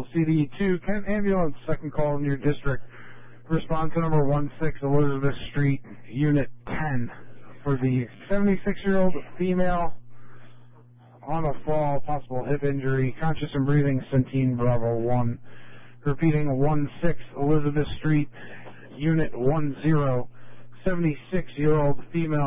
CD 2, Kent Ambulance, second call in your district. Respond to number 16 Elizabeth Street, Unit 10, for the 76-year-old female on a fall, possible hip injury, conscious and breathing, Centene Bravo 1. Repeating, 16 Elizabeth Street, Unit 10, 76-year-old female